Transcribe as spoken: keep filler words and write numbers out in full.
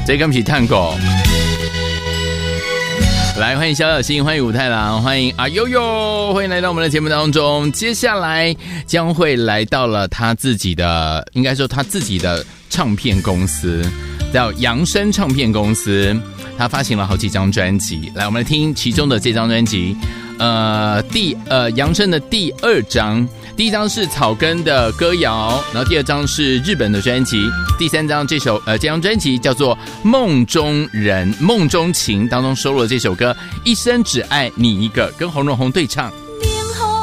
这个是探狗。来，欢迎小小新，欢迎武太郎，欢迎阿悠悠，欢迎来到我们的节目当中。接下来将会来到了他自己的，应该说他自己的唱片公司，叫扬声唱片公司。他发行了好几张专辑，来，我们来听其中的这张专辑。呃，第呃扬声的第二张，第一张是草根的歌谣，然后第二张是日本的专辑，第三张这首呃这张专辑叫做《梦中人》，梦中情当中收录了这首歌《一生只爱你一个》，跟洪荣宏对唱。